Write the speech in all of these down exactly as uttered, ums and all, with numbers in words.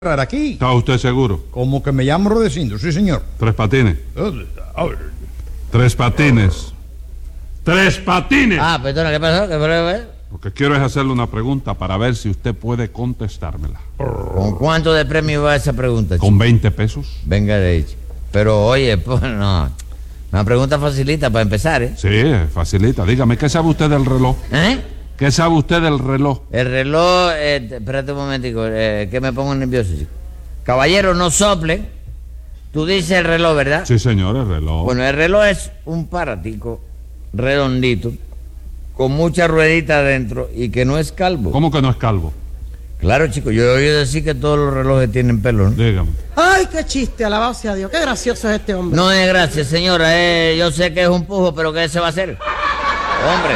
aquí. ¿Está usted seguro? Como que me llamo Rudecindo, sí señor. Tres Patines. Tres Patines. Tres Patines. Ah, perdona, ¿qué pasó? ¿Qué fue? Lo que quiero es hacerle una pregunta para ver si usted puede contestármela. ¿Con cuánto de premio va esa pregunta, chico? ¿Con veinte pesos? Venga de hecho. Pero oye, pues no. Una pregunta facilita para empezar, ¿eh? Sí, facilita. Dígame, ¿qué sabe usted del reloj? ¿Eh? ¿Qué sabe usted del reloj? El reloj, eh, espérate un momentico, eh, que me pongo nervioso, chico. Caballero, no soplen. Tú dices el reloj, ¿verdad? Sí, señor, el reloj. Bueno, el reloj es un paratico redondito, con muchas rueditas adentro y que no es calvo. ¿Cómo que no es calvo? Claro, chico, yo he oído decir que todos los relojes tienen pelo, ¿no? Dígame. Ay, qué chiste, alabado sea Dios. Qué gracioso es este hombre. No es gracias, señora. Eh, yo sé que es un pujo, pero ¿qué se va a hacer? Hombre.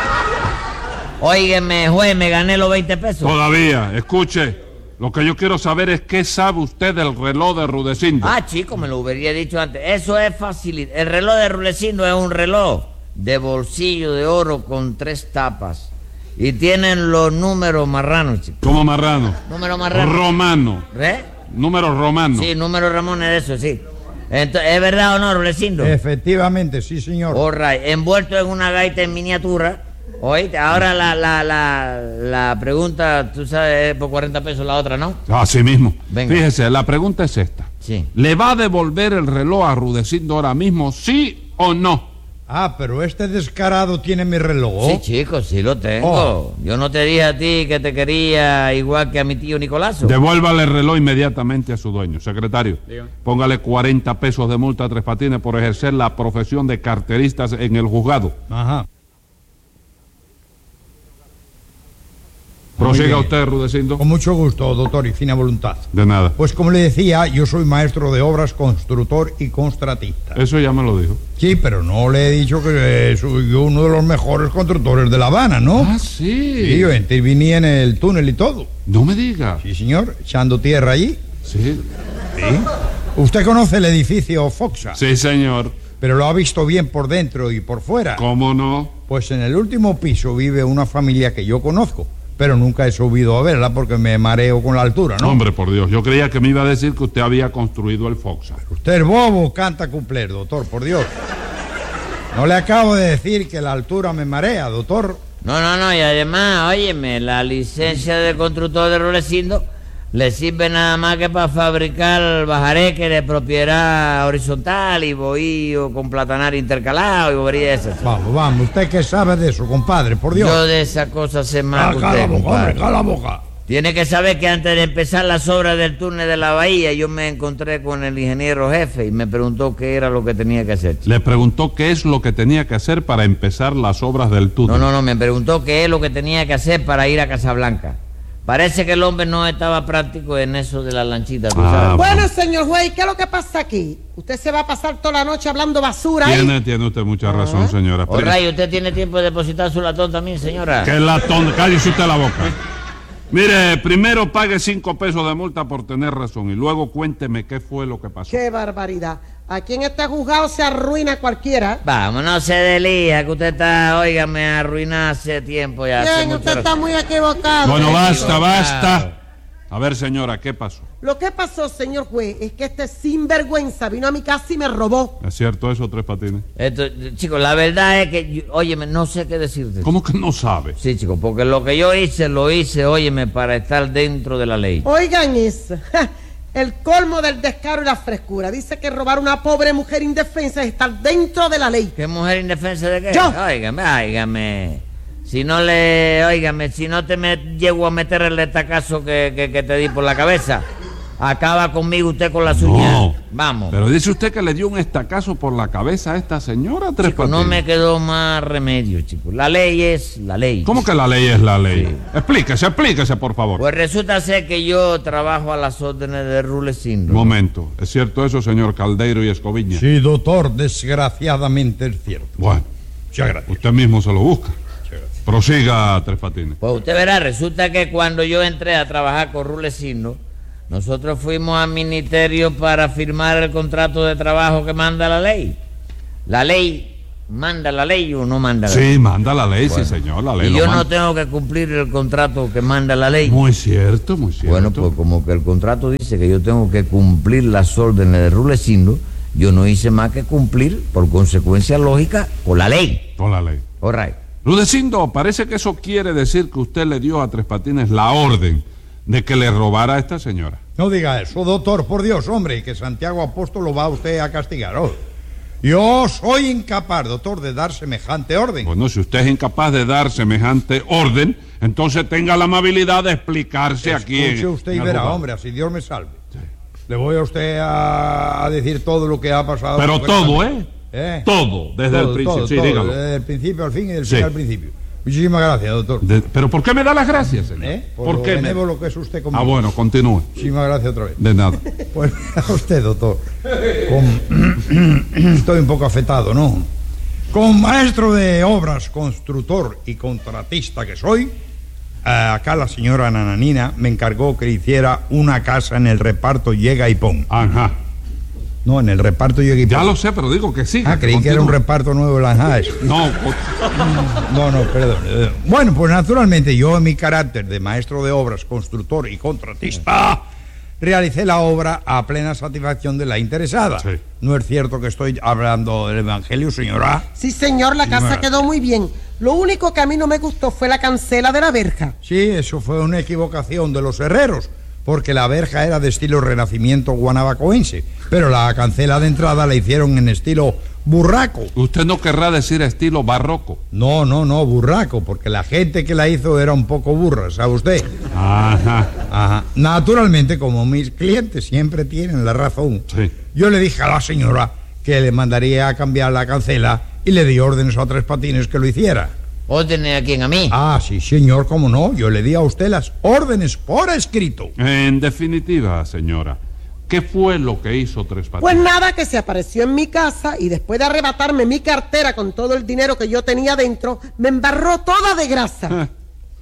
Óigame, juez, me gané los veinte pesos. Todavía, escuche. Lo que yo quiero saber es qué sabe usted del reloj de Rudecindo. Ah, chico, me lo hubiera dicho antes. Eso es fácil. El reloj de Rudecindo es un reloj de bolsillo de oro con tres tapas. Y tienen los números marranos, chico. ¿Cómo marrano? Números marranos. Romano. ¿Eh? Números romanos. Sí, números Ramones de eso, sí. Entonces, ¿es verdad o no, Rudecindo? Efectivamente, sí señor. All right. Envuelto en una gaita en miniatura. Oíste, ahora la, la, la, la pregunta, tú sabes, es por cuarenta pesos la otra, ¿no? Así mismo. Venga. Fíjese, la pregunta es esta. Sí. ¿Le va a devolver el reloj a Rudecindo ahora mismo, sí o no? Ah, pero este descarado tiene mi reloj. Sí, chicos, sí lo tengo. Oh. Yo no te dije a ti que te quería igual que a mi tío Nicolazo. Devuélvale el reloj inmediatamente a su dueño. Secretario, póngale cuarenta pesos de multa a Tres Patines por ejercer la profesión de carteristas en el juzgado. Ajá. Prosiga bien. usted, Rudecindo. Con mucho gusto, doctor, y fina voluntad. De nada. Pues como le decía, yo soy maestro de obras, constructor y contratista. Eso ya me lo dijo. Sí, pero no le he dicho que eh, soy yo uno de los mejores constructores de La Habana, ¿no? Ah, sí. Sí, yo interviní en el túnel y todo. No me diga. Sí, señor, echando tierra allí. Sí. Sí. Usted conoce el edificio Foxa, Sí, señor. pero lo ha visto bien por dentro y por fuera. ¿Cómo no? Pues en el último piso vive una familia que yo conozco, pero nunca he subido a verla porque me mareo con la altura, ¿no? Hombre, por Dios. Yo creía que me iba a decir que usted había construido el Foxa. Usted es bobo, canta cumplir, doctor, por Dios. No le acabo de decir que la altura me marea, doctor. No, no, no, y además, óyeme, la licencia de constructor de Rudecindo le sirve nada más que para fabricar bajareques de propiedad horizontal y bohío con platanar intercalado y bobería esas. Vamos, vamos, ¿usted qué sabe de eso, compadre? Por Dios. Yo de esa cosa sé más que Cala la usted, boca, compadre. hombre, cala la boca. Tiene que saber que antes de empezar las obras del túnel de la bahía, yo me encontré con el ingeniero jefe y me preguntó qué era lo que tenía que hacer. Le preguntó qué es lo que tenía que hacer para empezar las obras del túnel. No, no, no, me preguntó qué es lo que tenía que hacer para ir a Casablanca. Parece que el hombre no estaba práctico en eso de la lanchita, tú Ah, sabes. Bueno, señor juez, ¿qué es lo que pasa aquí? Usted se va a pasar toda la noche hablando basura ahí. Tiene, tiene usted mucha razón, señora. O Ray, ¿usted tiene tiempo de depositar su latón también, señora? Que latón, cállese usted la boca. Mire, primero pague cinco pesos de multa por tener razón y luego cuénteme qué fue lo que pasó. Qué barbaridad. Aquí en este juzgado se arruina cualquiera. Vamos, no se delija, que usted está, óigame, arruinado hace tiempo ya. hace Bien, mucho usted rato. está muy equivocado. Bueno, basta, equivocado. basta. A ver, señora, ¿qué pasó? Lo que pasó, señor juez, es que este sinvergüenza vino a mi casa y me robó. ¿Es cierto eso, Tres Patines? Esto, chicos, la verdad es que, yo- óyeme, no sé qué decirte. ¿Cómo que no sabe? Sí, chicos, porque lo que yo hice, lo hice, óyeme, para estar dentro de la ley. Oigan eso. ja, El colmo del descaro y la frescura. Dice que robar a una pobre mujer indefensa es estar dentro de la ley. ¿Qué mujer indefensa de qué? Yo. Óigame, óigame. Si no le, óigame, si no te me llego a meter el estacazo que, que, que te di por la cabeza, acaba conmigo usted con las uñas. No. Vamos. Pero dice usted que le dio un estacazo por la cabeza a esta señora, Tres Chico, Patines. no me quedó más remedio, chicos. La ley es la ley. ¿Cómo que la ley es la ley? Explíquese, explíquese, por favor. Pues resulta ser que yo trabajo a las órdenes de Rudecindo. Momento. ¿Es cierto eso, señor Caldeiro y Escoviña? Sí, doctor, desgraciadamente es cierto. Bueno, Muchas gracias. usted mismo se lo busca. Prosiga, Tres Patines. Pues usted verá, resulta que cuando yo entré a trabajar con Rudecindo, nosotros fuimos al ministerio para firmar el contrato de trabajo que manda la ley. La ley ¿Manda la ley o no manda la Sí, ley? manda la ley, Bueno. sí, señor, la ley Y lo yo manda. no tengo que cumplir el contrato que manda la ley. Muy cierto, muy cierto. Bueno, pues como que el contrato dice que yo tengo que cumplir las órdenes de Rulecindo, yo no hice más que cumplir, por consecuencia lógica, con la ley. Con la ley. All right. Rudecindo, parece que eso quiere decir que usted le dio a Tres Patines la orden de que le robara a esta señora. No diga eso, doctor, por Dios, hombre, y que Santiago Apóstol lo va a usted a castigar. Oh. Yo soy incapaz, doctor, de dar semejante orden. Bueno, si usted es incapaz de dar semejante orden, entonces tenga la amabilidad de explicarse aquí. Escuche en- usted y en el verá, juzgado. hombre, así Dios me salve. Le voy a usted a, a decir todo lo que ha pasado. Pero todo, ¿eh? ¿Eh? Todo, desde Todo, el principio. todo, Sí, todo, dígalo. desde el principio al fin y del Sí. fin al principio. Muchísimas gracias, doctor. De- pero ¿por qué me da las gracias, señor? ¿Eh? Por, ¿Por lo qué? me- benévolo que es usted conmigo. Ah, bueno, continúe. Muchísimas gracias otra vez. De nada. Pues a usted, doctor. Con- Estoy un poco afectado, ¿no? Como maestro de obras, constructor y contratista que soy, eh, acá la señora Nananina me encargó que hiciera una casa en el reparto Llega y Pon. Ajá. No, en el reparto Llega y Pon. Ya lo sé, pero digo que sí. Ah, creí que era un reparto nuevo de las Aes. No, o- No, no, perdón. Eh, Bueno, pues naturalmente yo en mi carácter de maestro de obras, constructor y contratista, realicé la obra a plena satisfacción de la interesada. Sí. No es cierto que estoy hablando del Evangelio, señora. Sí, señor, la casa Señora. quedó muy bien. Lo único que a mí no me gustó fue la cancela de la verja. Sí, eso fue una equivocación de los herreros, porque la verja era de estilo renacimiento guanabacoense, pero la cancela de entrada la hicieron en estilo burraco. usted no querrá decir estilo barroco. No, no, no, burraco, porque la gente que la hizo era un poco burra, ¿sabe usted? Ajá. Ajá. Naturalmente, como mis clientes siempre tienen la razón, Sí. yo le dije a la señora que le mandaría a cambiar la cancela y le di órdenes a Tres Patines que lo hiciera. ¿Órdenes a quién? ¿A mí? Ah, sí, señor, cómo no. Yo le di a usted las órdenes por escrito. En definitiva, señora, ¿qué fue lo que hizo Tres Patines? Pues nada, que se apareció en mi casa y después de arrebatarme mi cartera con todo el dinero que yo tenía dentro, me embarró toda de grasa.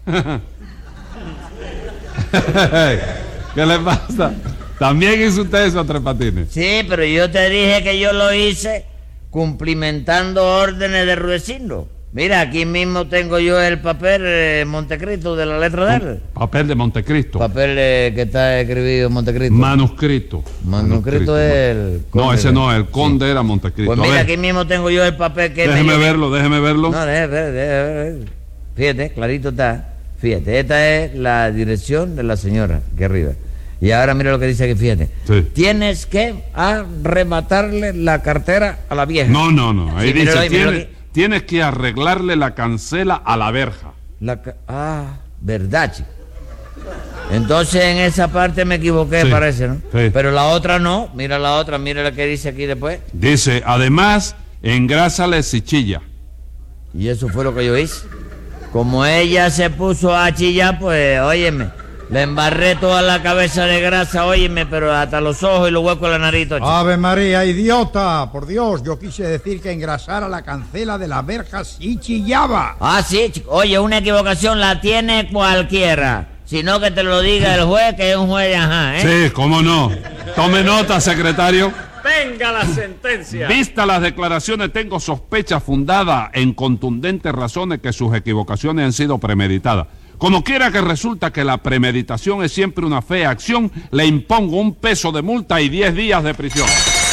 ¿Qué le pasa? ¿También hizo usted eso a Tres Patines? Sí, pero yo te dije que yo lo hice cumplimentando órdenes de Rudecindo. Mira, aquí mismo tengo yo el papel eh, Montecristo de la letra de él. Papel de Montecristo. Papel eh, que está escribido en Montecristo. Manuscrito. Manuscrito es el No, conde. ese no, el conde era Montecristo. Pues A mira, ver, aquí mismo tengo yo el papel que... déjeme me- verlo, déjeme verlo. No, déjeme ver, déjeme ver. Fíjate, clarito está. Fíjate, esta es la dirección de la señora, aquí arriba. Y ahora mira lo que dice aquí, fíjate. Sí. Tienes que arrebatarle la cartera a la vieja. No, no, no. Ahí Sí, míralo dice, ahí, míralo tienes, aquí. tienes que arreglarle la cancela a la verja. La ca- ah, verdad, chico. Entonces en esa parte me equivoqué, Sí, parece, ¿no? sí. Pero la otra no. Mira la otra, mira lo que dice aquí después. Dice, además, engrásale si chilla. Y eso fue lo que yo hice. Como ella se puso a chillar, pues, óyeme, le embarré toda la cabeza de grasa, óyeme, pero hasta los ojos y los huecos de la nariz. todo, chico. Ave María, idiota, por Dios, yo quise decir que engrasara la cancela de la verja si chillaba. Ah, sí, chico. Oye, una equivocación la tiene cualquiera. Sino que te lo diga el juez, que es un juez de ajá, ¿eh? Sí, cómo no. Tome nota, secretario. Venga la sentencia. Vista las declaraciones, tengo sospecha fundada en contundentes razones que sus equivocaciones han sido premeditadas. Como quiera que resulta que la premeditación es siempre una fea acción, le impongo un peso de multa y diez días de prisión.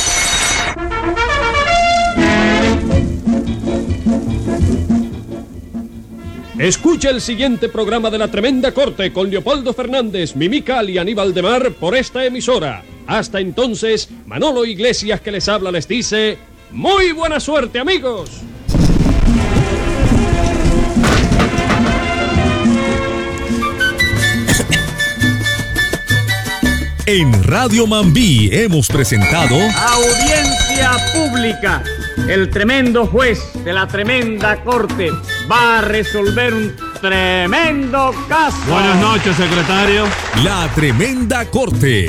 Escucha el siguiente programa de La Tremenda Corte con Leopoldo Fernández, Mimical y Aníbal de Mar por esta emisora. Hasta entonces, Manolo Iglesias que les habla les dice, ¡muy buena suerte, amigos! En Radio Mambí hemos presentado Audiencia pública. El tremendo juez de la tremenda corte va a resolver un tremendo caso. Buenas noches, secretario. La Tremenda Corte.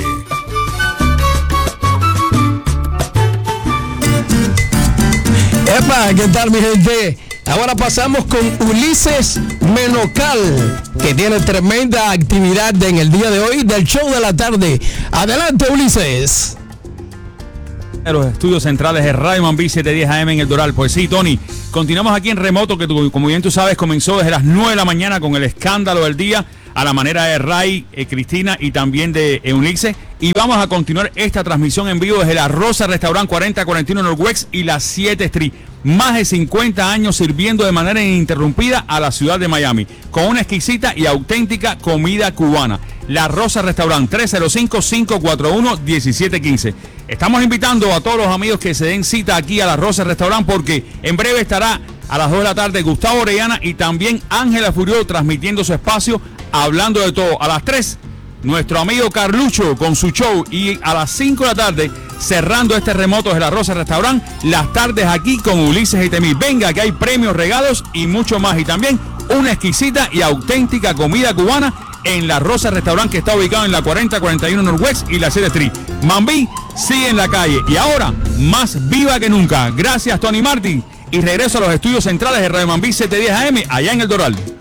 Epa, ¿qué tal mi gente? Ahora pasamos con Ulises Menocal, que tiene tremenda actividad en el día de hoy del show de la tarde. Adelante, Ulises. de los estudios centrales de Radio Mambí setecientos diez A M en el Doral. Pues sí, Tony, continuamos aquí en remoto, que tú, como bien tú sabes, comenzó desde las nueve de la mañana con el escándalo del día, a la manera de Ray, eh, Cristina y también de Eunice. Y vamos a continuar esta transmisión en vivo desde la Rosa Restaurant cuarenta cuarenta y uno Northwest y la siete Street. Más de cincuenta años sirviendo de manera ininterrumpida a la ciudad de Miami, con una exquisita y auténtica comida cubana. La Rosa Restaurant, tres cero cinco, cinco cuatro uno, uno siete uno cinco. Estamos invitando a todos los amigos que se den cita aquí a la Rosa Restaurant, porque en breve estará a las dos de la tarde Gustavo Orellana y también Ángela Furió transmitiendo su espacio, hablando de todo. A las tres, nuestro amigo Carlucho con su show, y a las cinco de la tarde, cerrando este remoto de la Rosa Restaurant, las tardes aquí con Ulises y Temí. Venga, que hay premios, regalos y mucho más. Y también una exquisita y auténtica comida cubana en la Rosa Restaurant, que está ubicado en la cuarenta cuarenta y uno Northwest y la siete Street. Mambí sigue en la calle y ahora más viva que nunca. Gracias, Tony Martin. Y regreso a los estudios centrales de Radio Mambí setecientos diez A M allá en el Doral.